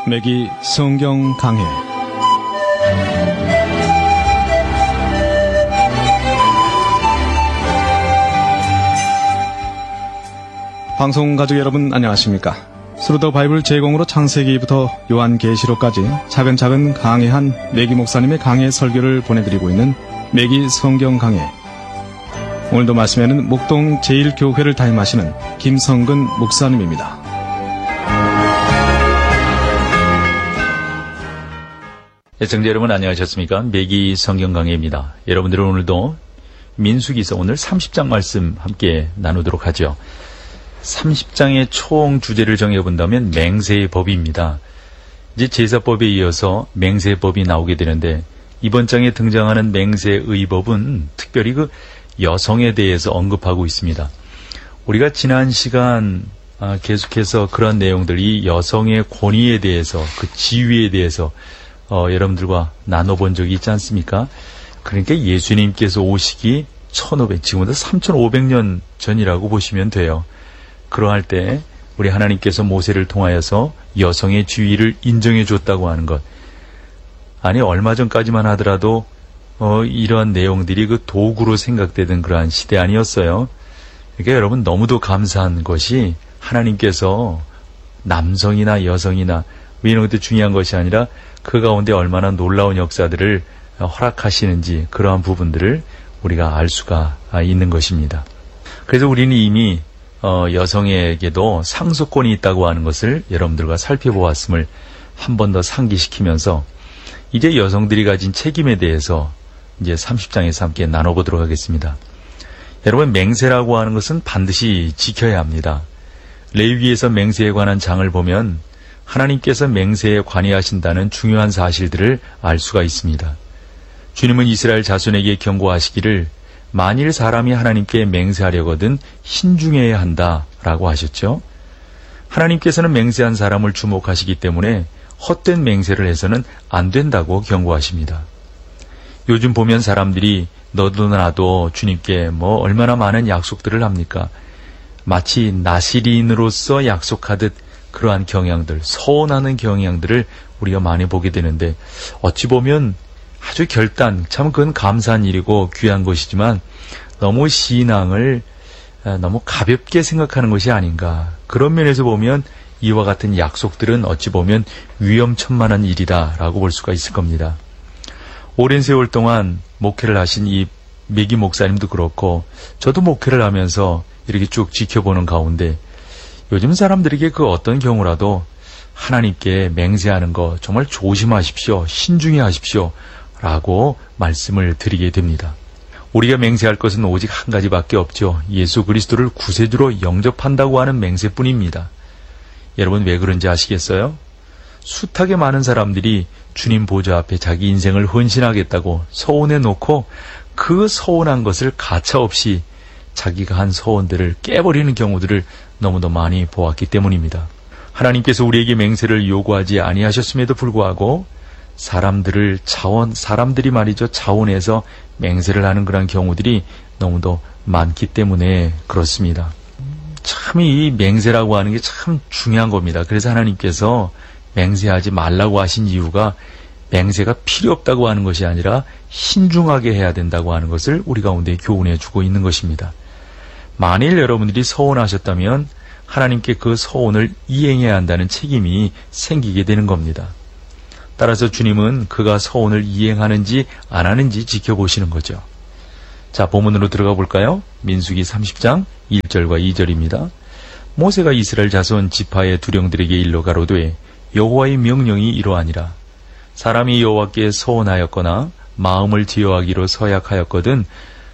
매기 성경 강해. 방송 가족 여러분 안녕하십니까? 스루더 바이블 제공으로 창세기부터 요한계시록까지 차근차근 강해한 매기 목사님의 강해 설교를 보내드리고 있는 매기 성경 강해. 오늘도 말씀에는 목동 제1교회를 담임하시는 김성근 목사님입니다. 애청자 여러분 안녕하셨습니까? 매기 성경 강해입니다. 여러분들은 오늘도 민수기서 오늘 30장 말씀 함께 나누도록 하죠. 30장의 총 주제를 정해본다면 맹세의 법입니다. 이제 제사법에 이어서 맹세법이 나오게 되는데 이번 장에 등장하는 맹세의 법은 특별히 그 여성에 대해서 언급하고 있습니다. 우리가 지난 시간 계속해서 그런 내용들, 이 여성의 권위에 대해서, 그 지위에 대해서 여러분들과 나눠본 적이 있지 않습니까? 그러니까 예수님께서 오시기 1500, 지금부터 3500년 전이라고 보시면 돼요. 그러할 때 우리 하나님께서 모세를 통하여서 여성의 지위를 인정해 줬다고 하는 것. 아니 얼마 전까지만 하더라도 이러한 내용들이 그 도구로 생각되던 그러한 시대 아니었어요. 그러니까 여러분 너무도 감사한 것이 하나님께서 남성이나 여성이나 이런 것도 중요한 것이 아니라 그 가운데 얼마나 놀라운 역사들을 허락하시는지 그러한 부분들을 우리가 알 수가 있는 것입니다. 그래서 우리는 이미 여성에게도 상속권이 있다고 하는 것을 여러분들과 살펴보았음을 한 번 더 상기시키면서 이제 여성들이 가진 책임에 대해서 이제 30장에서 함께 나눠보도록 하겠습니다. 여러분 맹세라고 하는 것은 반드시 지켜야 합니다. 레위기에서 맹세에 관한 장을 보면 하나님께서 맹세에 관여하신다는 중요한 사실들을 알 수가 있습니다. 주님은 이스라엘 자손에게 경고하시기를 만일 사람이 하나님께 맹세하려거든 신중해야 한다라고 하셨죠. 하나님께서는 맹세한 사람을 주목하시기 때문에 헛된 맹세를 해서는 안 된다고 경고하십니다. 요즘 보면 사람들이 너도 나도 주님께 얼마나 많은 약속들을 합니까? 마치 나시린으로서 약속하듯 그러한 경향들, 서운하는 경향들을 우리가 많이 보게 되는데 어찌 보면 아주 참 그건 감사한 일이고 귀한 것이지만 너무 신앙을 너무 가볍게 생각하는 것이 아닌가. 그런 면에서 보면 이와 같은 약속들은 어찌 보면 위험천만한 일이다라고 볼 수가 있을 겁니다. 오랜 세월 동안 목회를 하신 이 매기 목사님도 그렇고 저도 목회를 하면서 이렇게 쭉 지켜보는 가운데 요즘 사람들에게 그 어떤 경우라도 하나님께 맹세하는 거 정말 조심하십시오. 신중히 하십시오. 라고 말씀을 드리게 됩니다. 우리가 맹세할 것은 오직 한 가지밖에 없죠. 예수 그리스도를 구세주로 영접한다고 하는 맹세뿐입니다. 여러분 왜 그런지 아시겠어요? 숱하게 많은 사람들이 주님 보좌 앞에 자기 인생을 헌신하겠다고 서원해 놓고 그 서원한 것을 가차없이 자기가 한 서원들을 깨버리는 경우들을 너무도 많이 보았기 때문입니다. 하나님께서 우리에게 맹세를 요구하지 아니하셨음에도 불구하고 사람들이 말이죠. 자원해서 맹세를 하는 그런 경우들이 너무도 많기 때문에 그렇습니다. 참 이 맹세라고 하는 게 참 중요한 겁니다. 그래서 하나님께서 맹세하지 말라고 하신 이유가 맹세가 필요 없다고 하는 것이 아니라 신중하게 해야 된다고 하는 것을 우리 가운데 교훈해 주고 있는 것입니다. 만일 여러분들이 서원하셨다면 하나님께 그 서원을 이행해야 한다는 책임이 생기게 되는 겁니다. 따라서 주님은 그가 서원을 이행하는지 안 하는지 지켜보시는 거죠. 자, 본문으로 들어가 볼까요? 민수기 30장 1절과 2절입니다. 모세가 이스라엘 자손 지파의 두령들에게 일러 가로되 여호와의 명령이 이러하니라. 사람이 여호와께 서원하였거나 마음을 지어하기로 서약하였거든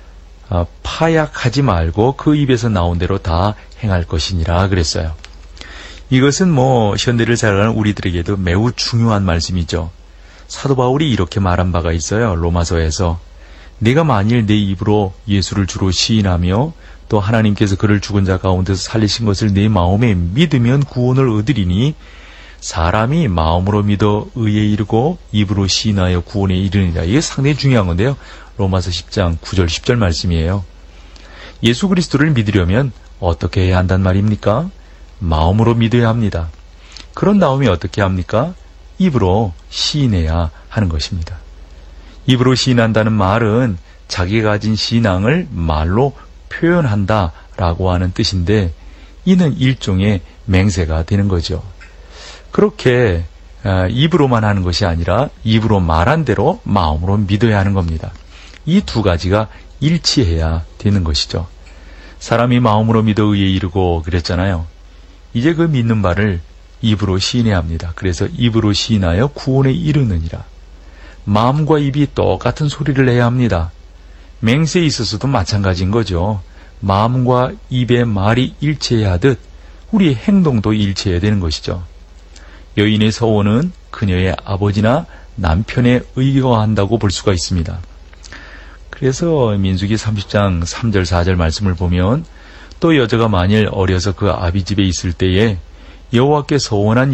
파약하지 말고 그 입에서 나온 대로 다 행할 것이니라 그랬어요. 이것은 현대를 살아가는 우리들에게도 매우 중요한 말씀이죠. 사도 바울이 이렇게 말한 바가 있어요. 로마서에서 내가 만일 내 입으로 예수를 주로 시인하며 또 하나님께서 그를 죽은 자 가운데서 살리신 것을 내 마음에 믿으면 구원을 얻으리니 사람이 마음으로 믿어 의에 이르고 입으로 시인하여 구원에 이르니라. 이게 상당히 중요한 건데요. 로마서 10장 9절 10절 말씀이에요. 예수 그리스도를 믿으려면 어떻게 해야 한단 말입니까? 마음으로 믿어야 합니다. 그런 다음에 어떻게 합니까? 입으로 시인해야 하는 것입니다. 입으로 시인한다는 말은 자기가 가진 신앙을 말로 표현한다라고 하는 뜻인데, 이는 일종의 맹세가 되는 거죠. 그렇게 입으로만 하는 것이 아니라 입으로 말한 대로 마음으로 믿어야 하는 겁니다. 이 두 가지가 일치해야 되는 것이죠. 사람이 마음으로 믿어 의에 이르고 그랬잖아요. 이제 그 믿는 바를 입으로 시인해야 합니다. 그래서 입으로 시인하여 구원에 이르느니라. 마음과 입이 똑같은 소리를 내야 합니다. 맹세에 있어서도 마찬가지인 거죠. 마음과 입의 말이 일치해야 하듯 우리의 행동도 일치해야 되는 것이죠. 여인의 서원은 그녀의 아버지나 남편에 의거한다고 볼 수가 있습니다. 그래서 민수기 30장 3절 4절 말씀을 보면, 또 여자가 만일 어려서 그 아비 집에 있을 때에 여호와께 서원한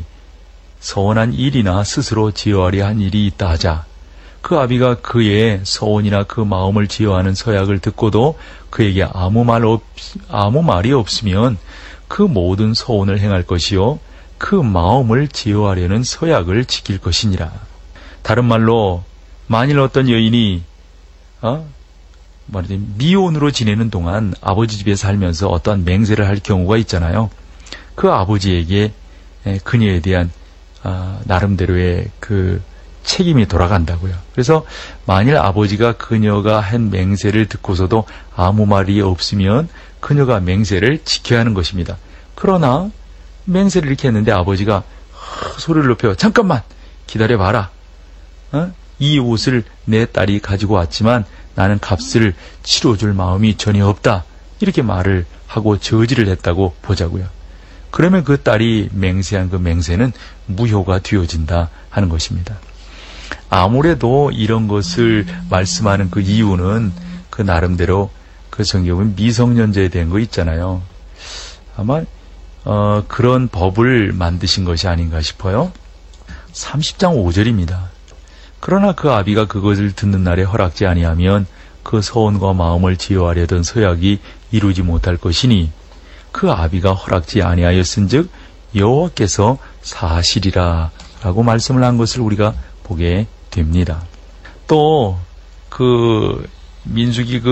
일이나 스스로 지어하려 한 일이 있다 하자. 그 아비가 그의 서원이나 그 마음을 지어하는 서약을 듣고도 그에게 아무 말이 없으면 그 모든 서원을 행할 것이요 그 마음을 지어하려는 서약을 지킬 것이니라. 다른 말로, 만일 어떤 여인이 미혼으로 지내는 동안 아버지 집에 살면서 어떠한 맹세를 할 경우가 있잖아요. 그 아버지에게 그녀에 대한 나름대로의 그 책임이 돌아간다고요. 그래서 만일 아버지가 그녀가 한 맹세를 듣고서도 아무 말이 없으면 그녀가 맹세를 지켜야 하는 것입니다. 그러나 맹세를 이렇게 했는데 아버지가 소리를 높여 잠깐만 기다려봐라. 이 옷을 내 딸이 가지고 왔지만 나는 값을 치러줄 마음이 전혀 없다. 이렇게 말을 하고 저지를 했다고 보자고요. 그러면 그 딸이 맹세한 그 맹세는 무효가 되어진다 하는 것입니다. 아무래도 이런 것을 말씀하는 그 이유는 그 나름대로 그 성경은 미성년자에 대한 거 있잖아요. 아마 그런 법을 만드신 것이 아닌가 싶어요. 30장 5절입니다. 그러나 그 아비가 그것을 듣는 날에 허락지 아니하면 그 서원과 마음을 지어하려던 서약이 이루지 못할 것이니 그 아비가 허락지 아니하였은즉 여호와께서 사실이라 라고 말씀을 한 것을 우리가 보게 됩니다. 또 그 민수기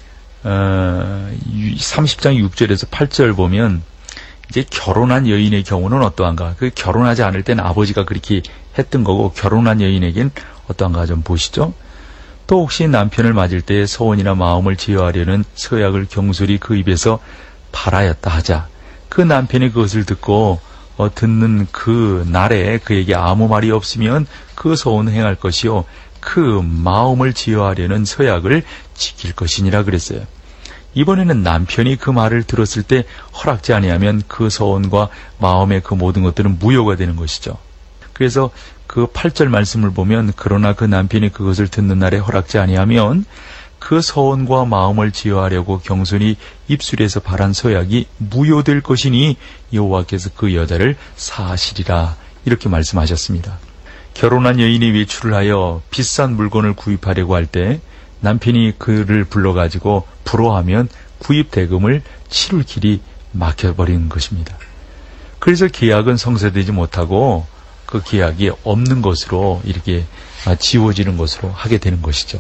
30장 6절에서 8절 보면 이제 결혼한 여인의 경우는 어떠한가? 그 결혼하지 않을 때는 아버지가 그렇게 했던 거고, 결혼한 여인에겐 어떠한가 좀 보시죠. 또 혹시 남편을 맞을 때 서원이나 마음을 지어하려는 서약을 경솔히 그 입에서 발하였다 하자. 그 남편이 그것을 듣고 듣는 그 날에 그에게 아무 말이 없으면 그 서원을 행할 것이요 그 마음을 지어하려는 서약을 지킬 것이니라 그랬어요. 이번에는 남편이 그 말을 들었을 때 허락지 아니하면 그 서원과 마음의 그 모든 것들은 무효가 되는 것이죠. 그래서 그 8절 말씀을 보면, 그러나 그 남편이 그것을 듣는 날에 허락지 아니하면 그 서원과 마음을 지어하려고 경솔히 입술에서 발한 서약이 무효될 것이니 여호와께서 그 여자를 사하시리라, 이렇게 말씀하셨습니다. 결혼한 여인이 외출을 하여 비싼 물건을 구입하려고 할 때 남편이 그를 불러가지고 불허하면 구입 대금을 치를 길이 막혀버리는 것입니다. 그래서 계약은 성사되지 못하고 그 계약이 없는 것으로 이렇게 지워지는 것으로 하게 되는 것이죠.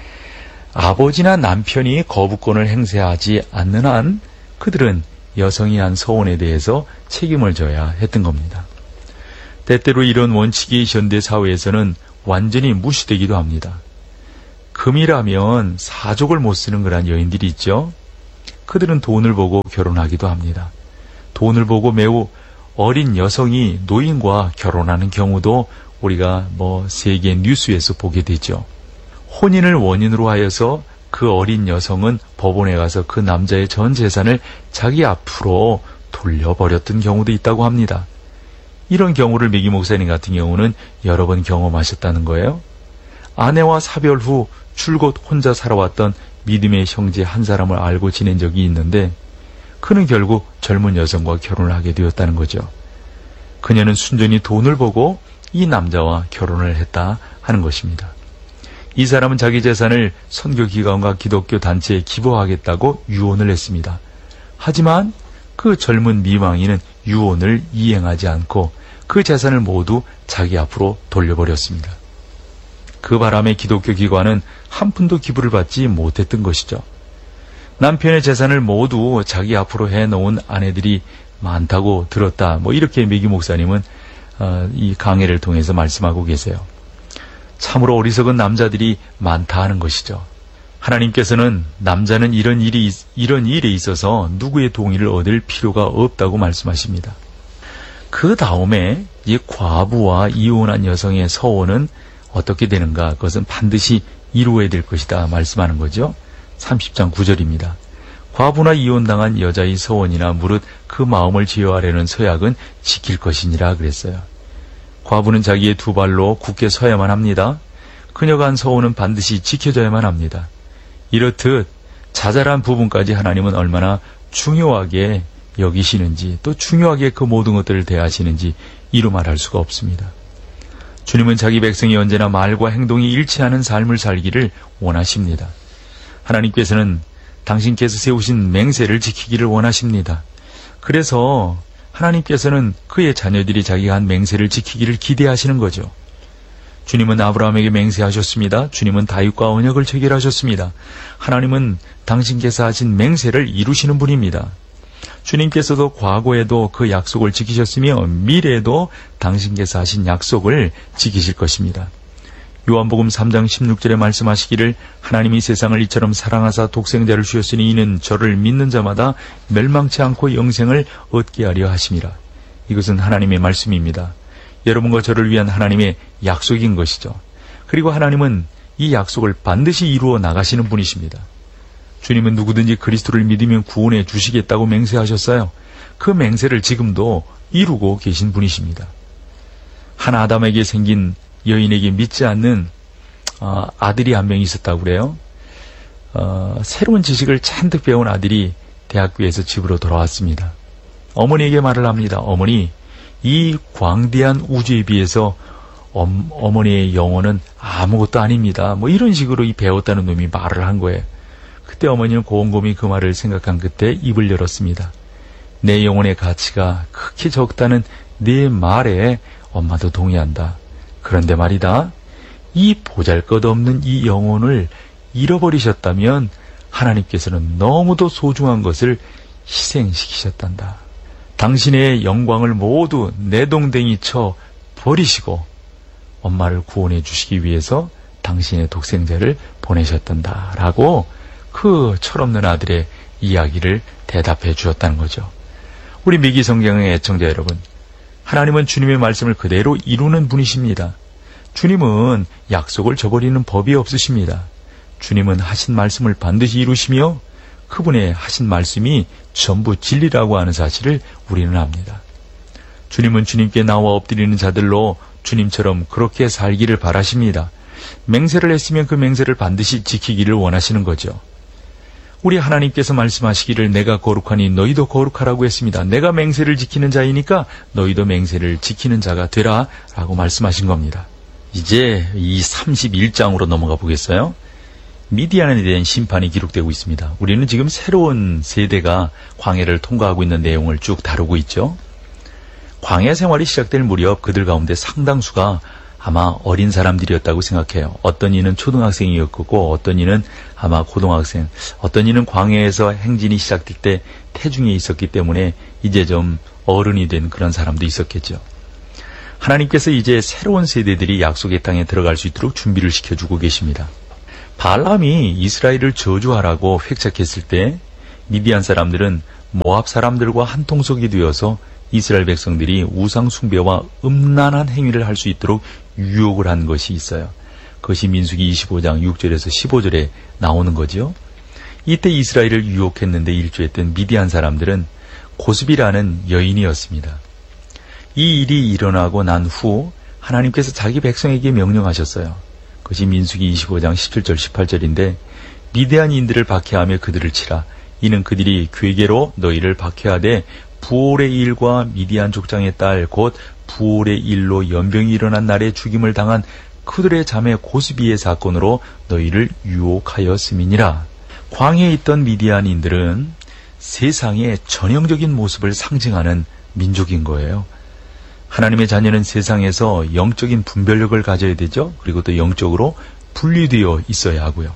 아버지나 남편이 거부권을 행사하지 않는 한 그들은 여성이 한 서원에 대해서 책임을 져야 했던 겁니다. 때때로 이런 원칙이 현대 사회에서는 완전히 무시되기도 합니다. 금이라면 사족을 못 쓰는 그런 여인들이 있죠. 그들은 돈을 보고 결혼하기도 합니다. 돈을 보고 매우 어린 여성이 노인과 결혼하는 경우도 우리가 세계 뉴스에서 보게 되죠. 혼인을 원인으로 하여서 그 어린 여성은 법원에 가서 그 남자의 전 재산을 자기 앞으로 돌려버렸던 경우도 있다고 합니다. 이런 경우를 매기 목사님 같은 경우는 여러 번 경험하셨다는 거예요. 아내와 사별 후 줄곧 혼자 살아왔던 믿음의 형제 한 사람을 알고 지낸 적이 있는데, 그는 결국 젊은 여성과 결혼을 하게 되었다는 거죠. 그녀는 순전히 돈을 보고 이 남자와 결혼을 했다 하는 것입니다. 이 사람은 자기 재산을 선교기관과 기독교 단체에 기부하겠다고 유언을 했습니다. 하지만 그 젊은 미망인은 유언을 이행하지 않고 그 재산을 모두 자기 앞으로 돌려버렸습니다. 그 바람에 기독교 기관은 한 푼도 기부를 받지 못했던 것이죠. 남편의 재산을 모두 자기 앞으로 해놓은 아내들이 많다고 들었다. 이렇게 매기 목사님은 이 강해를 통해서 말씀하고 계세요. 참으로 어리석은 남자들이 많다 하는 것이죠. 하나님께서는 남자는 이런 일에 있어서 누구의 동의를 얻을 필요가 없다고 말씀하십니다. 그 다음에 이 과부와 이혼한 여성의 서원은 어떻게 되는가? 그것은 반드시 이루어야 될 것이다 말씀하는 거죠. 30장 9절입니다. 과부나 이혼당한 여자의 서원이나 무릇 그 마음을 제어하려는 서약은 지킬 것이니라 그랬어요. 과부는 자기의 두 발로 굳게 서야만 합니다. 그녀가 한 서원은 반드시 지켜져야만 합니다. 이렇듯 자잘한 부분까지 하나님은 얼마나 중요하게 여기시는지, 또 중요하게 그 모든 것들을 대하시는지 이루 말할 수가 없습니다. 주님은 자기 백성이 언제나 말과 행동이 일치하는 삶을 살기를 원하십니다. 하나님께서는 당신께서 세우신 맹세를 지키기를 원하십니다. 그래서 하나님께서는 그의 자녀들이 자기가 한 맹세를 지키기를 기대하시는 거죠. 주님은 아브라함에게 맹세하셨습니다. 주님은 다윗과 언약을 체결하셨습니다. 하나님은 당신께서 하신 맹세를 이루시는 분입니다. 주님께서도 과거에도 그 약속을 지키셨으며 미래에도 당신께서 하신 약속을 지키실 것입니다. 요한복음 3장 16절에 말씀하시기를 하나님이 세상을 이처럼 사랑하사 독생자를 주셨으니 이는 저를 믿는 자마다 멸망치 않고 영생을 얻게 하려 하심이라. 이것은 하나님의 말씀입니다. 여러분과 저를 위한 하나님의 약속인 것이죠. 그리고 하나님은 이 약속을 반드시 이루어 나가시는 분이십니다. 주님은 누구든지 그리스도를 믿으면 구원해 주시겠다고 맹세하셨어요. 그 맹세를 지금도 이루고 계신 분이십니다. 한 아담에게 생긴 여인에게 믿지 않는 아들이 한 명 있었다고 그래요. 새로운 지식을 잔뜩 배운 아들이 대학교에서 집으로 돌아왔습니다. 어머니에게 말을 합니다. 어머니, 이 광대한 우주에 비해서 어머니의 영혼은 아무것도 아닙니다. 이런 식으로 이 배웠다는 놈이 말을 한 거예요. 그때 어머니는 곰곰이 그 말을 생각한 그때 입을 열었습니다. 내 영혼의 가치가 극히 적다는 네 말에 엄마도 동의한다. 그런데 말이다, 이 보잘것없는 이 영혼을 잃어버리셨다면 하나님께서는 너무도 소중한 것을 희생시키셨단다. 당신의 영광을 모두 내동댕이 쳐 버리시고 엄마를 구원해 주시기 위해서 당신의 독생자를 보내셨단다 라고 그 철없는 아들의 이야기를 대답해 주었다는 거죠. 우리 미기 성경의 애청자 여러분, 하나님은 주님의 말씀을 그대로 이루는 분이십니다. 주님은 약속을 저버리는 법이 없으십니다. 주님은 하신 말씀을 반드시 이루시며 그분의 하신 말씀이 전부 진리라고 하는 사실을 우리는 압니다. 주님은 주님께 나와 엎드리는 자들로 주님처럼 그렇게 살기를 바라십니다. 맹세를 했으면 그 맹세를 반드시 지키기를 원하시는 거죠. 우리 하나님께서 말씀하시기를 내가 거룩하니 너희도 거룩하라고 했습니다. 내가 맹세를 지키는 자이니까 너희도 맹세를 지키는 자가 되라 라고 말씀하신 겁니다. 이제 이 31장으로 넘어가 보겠어요. 미디안에 대한 심판이 기록되고 있습니다. 우리는 지금 새로운 세대가 광야를 통과하고 있는 내용을 쭉 다루고 있죠. 광야 생활이 시작될 무렵 그들 가운데 상당수가 아마 어린 사람들이었다고 생각해요. 어떤 이는 초등학생이었고 어떤 이는 아마 고등학생, 어떤 이는 광야에서 행진이 시작될 때 태중에 있었기 때문에 이제 좀 어른이 된 그런 사람도 있었겠죠. 하나님께서 이제 새로운 세대들이 약속의 땅에 들어갈 수 있도록 준비를 시켜주고 계십니다. 발람이 이스라엘을 저주하라고 획책했을 때 미디안 사람들은 모압 사람들과 한 통속이 되어서 이스라엘 백성들이 우상 숭배와 음란한 행위를 할 수 있도록 유혹을 한 것이 있어요. 그것이 민수기 25장 6절에서 15절에 나오는 거죠. 이때 이스라엘을 유혹했는데 일조했던 미디안 사람들은 고스비라는 여인이었습니다. 이 일이 일어나고 난 후 하나님께서 자기 백성에게 명령하셨어요. 그것이 민수기 25장 17절 18절인데 미디안인들을 박해하며 그들을 치라. 이는 그들이 괴계로 너희를 박해하되 부올의 일과 미디안 족장의 딸 곧 부올의 일로 연병이 일어난 날에 죽임을 당한 그들의 자매 고스비의 사건으로 너희를 유혹하였음이니라. 광야에 있던 미디안인들은 세상의 전형적인 모습을 상징하는 민족인 거예요. 하나님의 자녀는 세상에서 영적인 분별력을 가져야 되죠. 그리고 또 영적으로 분리되어 있어야 하고요.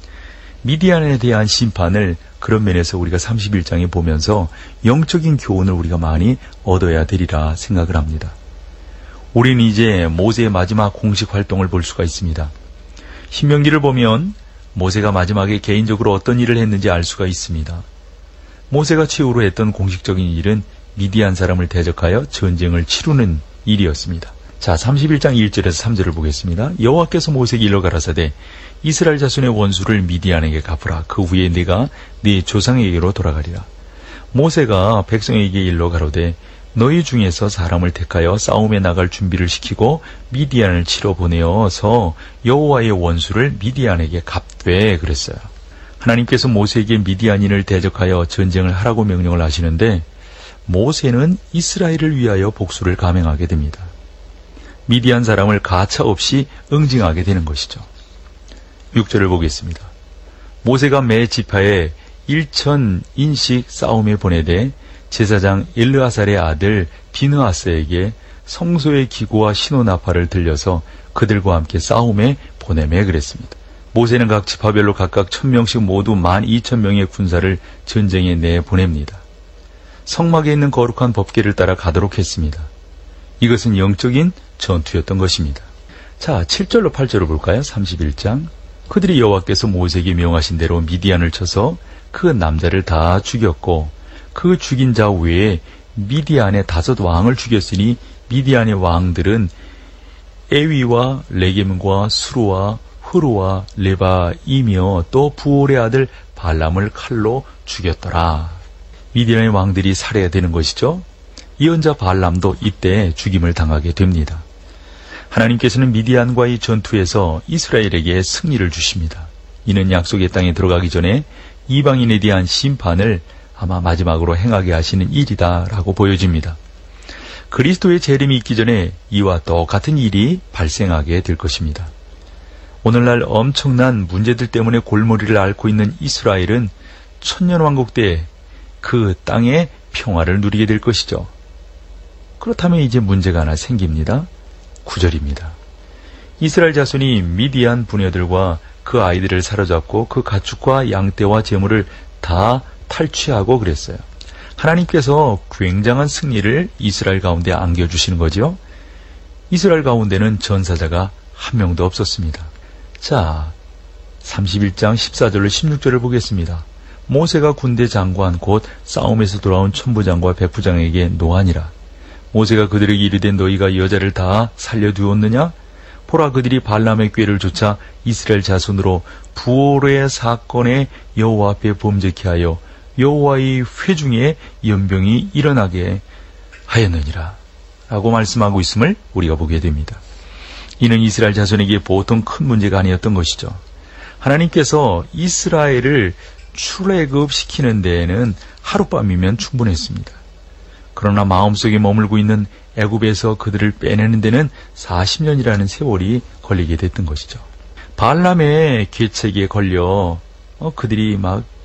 미디안에 대한 심판을 그런 면에서 우리가 31장에 보면서 영적인 교훈을 우리가 많이 얻어야 되리라 생각을 합니다. 우리는 이제 모세의 마지막 공식 활동을 볼 수가 있습니다. 신명기를 보면 모세가 마지막에 개인적으로 어떤 일을 했는지 알 수가 있습니다. 모세가 최후로 했던 공식적인 일은 미디안 사람을 대적하여 전쟁을 치르는 일이었습니다. 자, 31장 1절에서 3절을 보겠습니다. 여호와께서 모세에게 일러 가라사대 이스라엘 자손의 원수를 미디안에게 갚으라. 그 후에 네가 네 조상에게로 돌아가리라. 모세가 백성에게 일러 가로되 너희 중에서 사람을 택하여 싸움에 나갈 준비를 시키고 미디안을 치러 보내어서 여호와의 원수를 미디안에게 갚되 그랬어요. 하나님께서 모세에게 미디안인을 대적하여 전쟁을 하라고 명령을 하시는데 모세는 이스라엘을 위하여 복수를 감행하게 됩니다. 미디안 사람을 가차없이 응징하게 되는 것이죠. 6절을 보겠습니다. 모세가 매 지파에 1,000인씩 싸움에 보내되 제사장 엘르아살의 아들 비느하스에게 성소의 기구와 신호나팔을 들려서 그들과 함께 싸움에 보내매 그랬습니다. 모세는 각 지파별로 각각 1,000명씩 모두 12,000명의 군사를 전쟁에 내보냅니다. 성막에 있는 거룩한 법궤를 따라 가도록 했습니다. 이것은 영적인 전투였던 것입니다. 자, 7절로 8절을 볼까요? 31장. 그들이 여호와께서 모세에게 명하신 대로 미디안을 쳐서 그 남자를 다 죽였고 그 죽인 자 외에 미디안의 5 왕을 죽였으니 미디안의 왕들은 에위와 레겜과 수루와 흐루와 레바이며 또 부올의 아들 발람을 칼로 죽였더라. 미디안의 왕들이 살해되는 것이죠. 예언자 발람도 이때 죽임을 당하게 됩니다. 하나님께서는 미디안과의 전투에서 이스라엘에게 승리를 주십니다. 이는 약속의 땅에 들어가기 전에 이방인에 대한 심판을 아마 마지막으로 행하게 하시는 일이다라고 보여집니다. 그리스도의 재림이 있기 전에 이와 똑같은 일이 발생하게 될 것입니다. 오늘날 엄청난 문제들 때문에 골머리를 앓고 있는 이스라엘은 천년왕국 때 그 땅의 평화를 누리게 될 것이죠. 그렇다면 이제 문제가 하나 생깁니다. 9절입니다. 이스라엘 자손이 미디안 부녀들과 그 아이들을 사로잡고 그 가축과 양떼와 재물을 다 탈취하고 그랬어요. 하나님께서 굉장한 승리를 이스라엘 가운데 안겨주시는 거죠. 이스라엘 가운데는 전사자가 한 명도 없었습니다. 자, 31장 14절로 16절을 보겠습니다. 모세가 군대 장관 곧 싸움에서 돌아온 천부장과 백부장에게 노하니라. 모세가 그들에게 이르되 너희가 여자를 다 살려두었느냐? 보라 그들이 발람의 꾀를 쫓아 이스라엘 자손으로 부올의 사건에 여호와 앞에 범죄케 하여 여호와의 회중에 연병이 일어나게 하였느니라 라고 말씀하고 있음을 우리가 보게 됩니다. 이는 이스라엘 자손에게 보통 큰 문제가 아니었던 것이죠. 하나님께서 이스라엘을 출애굽시키는 데에는 하룻밤이면 충분했습니다. 그러나 마음속에 머물고 있는 애굽에서 그들을 빼내는 데는 40년이라는 세월이 걸리게 됐던 것이죠. 발람의 계책에 걸려 그들이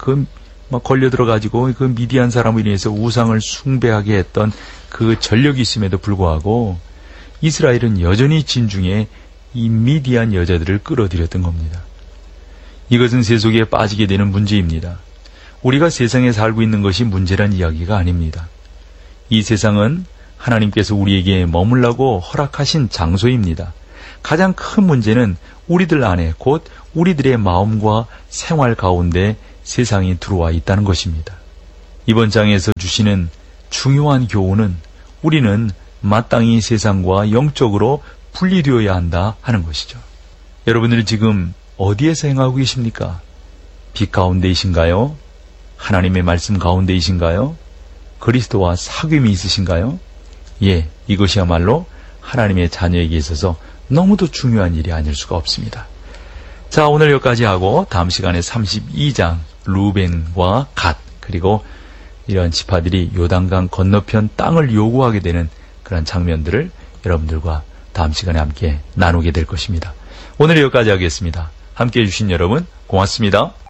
걸려 들어가지고 그 미디안 사람으로 인해서 우상을 숭배하게 했던 그 전력이 있음에도 불구하고 이스라엘은 여전히 진중에 이 미디안 여자들을 끌어들였던 겁니다. 이것은 세속에 빠지게 되는 문제입니다. 우리가 세상에 살고 있는 것이 문제란 이야기가 아닙니다. 이 세상은 하나님께서 우리에게 머물라고 허락하신 장소입니다. 가장 큰 문제는 우리들 안에 곧 우리들의 마음과 생활 가운데 세상이 들어와 있다는 것입니다. 이번 장에서 주시는 중요한 교훈은 우리는 마땅히 세상과 영적으로 분리되어야 한다 하는 것이죠. 여러분들은 지금 어디에서 행하고 계십니까? 빛 가운데이신가요? 하나님의 말씀 가운데이신가요? 그리스도와 사귐이 있으신가요? 예, 이것이야말로 하나님의 자녀에게 있어서 너무도 중요한 일이 아닐 수가 없습니다. 자, 오늘 여기까지 하고 다음 시간에 32장 루벤과 갓 그리고 이런 지파들이 요단강 건너편 땅을 요구하게 되는 그런 장면들을 여러분들과 다음 시간에 함께 나누게 될 것입니다. 오늘 여기까지 하겠습니다. 함께해 주신 여러분 고맙습니다.